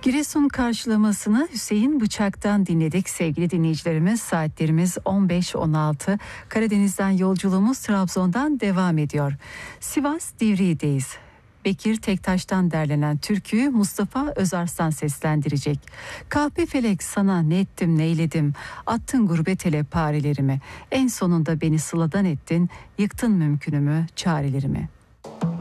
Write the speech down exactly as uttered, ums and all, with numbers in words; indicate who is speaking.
Speaker 1: Giresun karşılamasını Hüseyin Bıçak'tan dinledik sevgili dinleyicilerimiz. Saatlerimiz on beş on altı. Karadeniz'den yolculuğumuz Trabzon'dan devam ediyor. Sivas Divriği'deyiz. Bekir Tektaş'tan derlenen türküyü Mustafa Özarslan seslendirecek. Kahpe felek sana ne ettim neyledim, attın gurbet ele parelerimi, en sonunda beni sıladan ettin, yıktın mümkünümü çarelerimi.